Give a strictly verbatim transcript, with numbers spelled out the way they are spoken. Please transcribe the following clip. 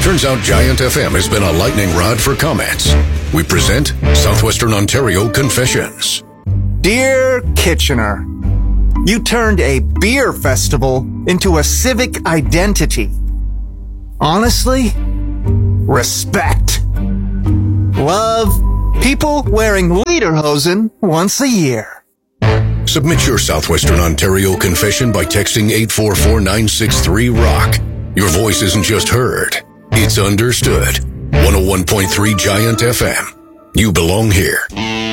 Turns out Giant F M has been a lightning rod for comments. We present Southwestern Ontario Confessions. Dear Kitchener, you turned a beer festival into a civic identity. Honestly, respect. Love, people wearing lederhosen once a year. Submit your Southwestern Ontario confession by texting eight four four nine six three ROCK. Your voice isn't just heard, it's understood. one oh one point three Giant F M. You belong here.